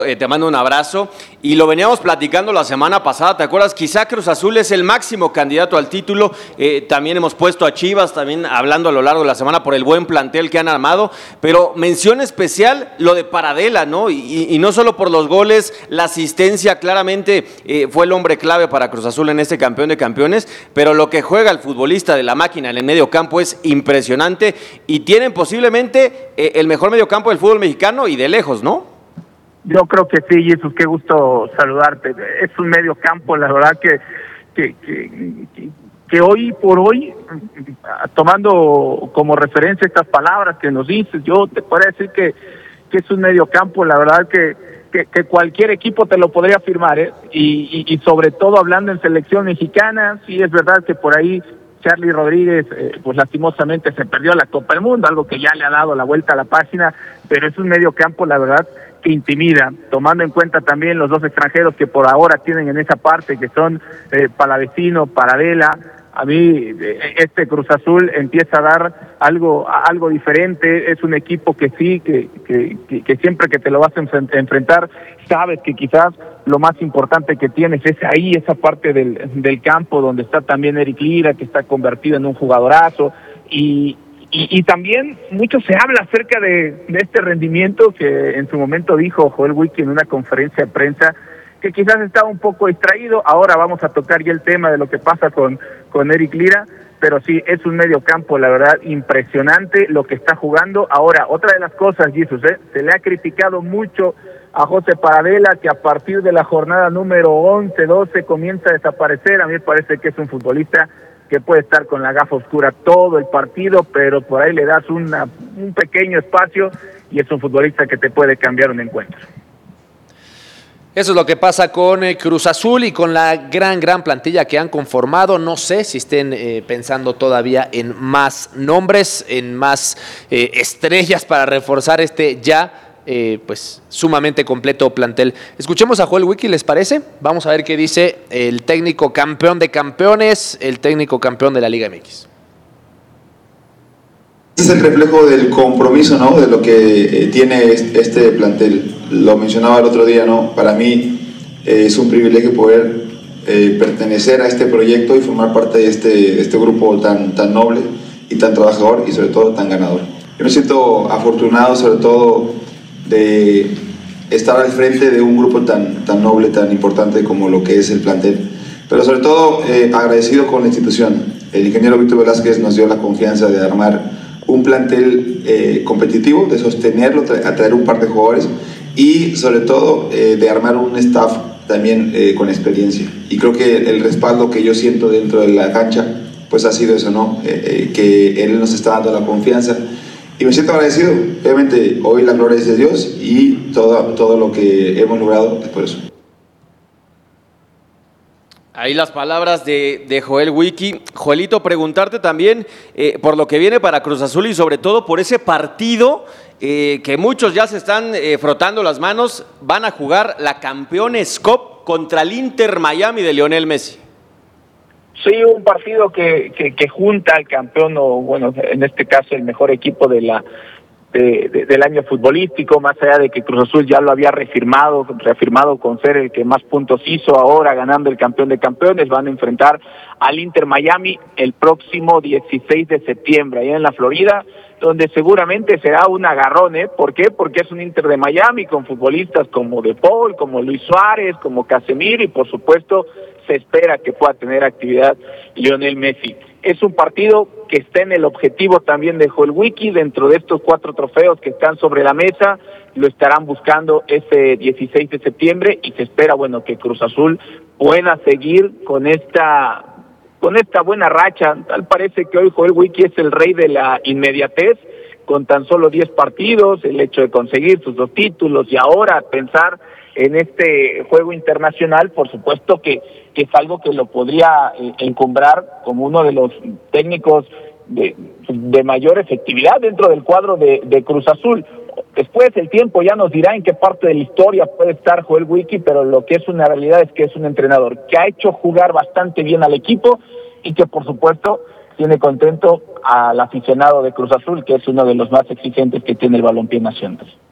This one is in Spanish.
Te mando un abrazo y lo veníamos platicando la semana pasada, ¿te acuerdas? Quizá Cruz Azul es el máximo candidato al título, también hemos puesto a Chivas, también hablando a lo largo de la semana por el buen plantel que han armado, pero mención especial lo de Paradela, ¿no? Y no solo por los goles, la asistencia claramente fue el hombre clave para Cruz Azul en este campeón de campeones, pero lo que juega el futbolista de la máquina en el medio campo es impresionante y tienen posiblemente el mejor medio campo del fútbol mexicano y de lejos, ¿no? Yo creo que sí, Jesús, qué gusto saludarte. Es un medio campo, la verdad que hoy por hoy, tomando como referencia estas palabras que nos dices, yo te podría decir que es un medio campo, la verdad que cualquier equipo te lo podría firmar, ¿eh? Y sobre todo hablando en selección mexicana, sí es verdad que por ahí Charly Rodríguez, pues lastimosamente se perdió la Copa del Mundo, algo que ya le ha dado la vuelta a la página, pero es un medio campo, la verdad, que intimida, tomando en cuenta también los dos extranjeros que por ahora tienen en esa parte, que son Palavecino, Paradela. A mí este Cruz Azul empieza a dar algo diferente, es un equipo que sí, que siempre que te lo vas a enfrentar, sabes que quizás lo más importante que tienes es ahí, esa parte del campo donde está también Eric Lira, que está convertido en un jugadorazo, y también mucho se habla acerca de este rendimiento que en su momento dijo Joel Wiki en una conferencia de prensa, que quizás estaba un poco distraído. Ahora vamos a tocar ya el tema de lo que pasa con Eric Lira, pero sí, es un medio campo, la verdad, impresionante lo que está jugando. Ahora, otra de las cosas, Jesús, se le ha criticado mucho a José Paradela, que a partir de la jornada número 11, 12 comienza a desaparecer. A mí me parece que es un futbolista que puede estar con la gafa oscura todo el partido, pero por ahí le das un pequeño espacio y es un futbolista que te puede cambiar un encuentro. Eso es lo que pasa con Cruz Azul y con la gran plantilla que han conformado. No sé si estén pensando todavía en más nombres, en más estrellas para reforzar este pues sumamente completo plantel. Escuchemos a Joel Wiki, ¿les parece? Vamos a ver qué dice el técnico campeón de campeones, el técnico campeón de la Liga MX. Este es el reflejo del compromiso, ¿no?, de lo que tiene este plantel. Lo mencionaba el otro día, ¿no? Para mí es un privilegio poder pertenecer a este proyecto y formar parte de este grupo tan noble y tan trabajador y sobre todo tan ganador. Yo me siento afortunado sobre todo de estar al frente de un grupo tan noble, tan importante como lo que es el plantel, pero sobre todo agradecido con la institución. El ingeniero Víctor Velázquez nos dio la confianza de armar un plantel competitivo, de sostenerlo, atraer un par de jugadores y sobre todo de armar un staff también con experiencia. Y creo que el respaldo que yo siento dentro de la cancha pues ha sido eso, ¿no? Que él nos está dando la confianza y me siento agradecido. Obviamente hoy la gloria es de Dios y todo lo que hemos logrado es por eso. Ahí las palabras de Joel Wiki. Joelito, preguntarte también por lo que viene para Cruz Azul y sobre todo por ese partido que muchos ya se están frotando las manos. Van a jugar la Campeones Cup contra el Inter Miami de Lionel Messi. Sí, un partido que junta al campeón, o bueno, en este caso el mejor equipo del año futbolístico, más allá de que Cruz Azul ya lo había reafirmado con ser el que más puntos hizo, ahora ganando el campeón de campeones. Van a enfrentar al Inter Miami el próximo 16 de septiembre, allá en la Florida, donde seguramente será un agarrón, ¿eh? ¿Por qué? Porque es un Inter de Miami con futbolistas como De Paul, como Luis Suárez, como Casemiro, y por supuesto se espera que pueda tener actividad Lionel Messi. Es un partido que está en el objetivo también de Joel Wiki. Dentro de estos 4 trofeos que están sobre la mesa, lo estarán buscando ese 16 de septiembre y se espera, bueno, que Cruz Azul pueda seguir con esta buena racha. Tal parece que hoy Joel Wiki es el rey de la inmediatez, con tan solo 10 partidos, el hecho de conseguir sus 2 títulos y ahora pensar en este juego internacional, por supuesto que es algo que lo podría encumbrar como uno de los técnicos de mayor efectividad dentro del cuadro de Cruz Azul. Después el tiempo ya nos dirá en qué parte de la historia puede estar Joel Wiki, pero lo que es una realidad es que es un entrenador que ha hecho jugar bastante bien al equipo y que por supuesto tiene contento al aficionado de Cruz Azul, que es uno de los más exigentes que tiene el balompié nacional.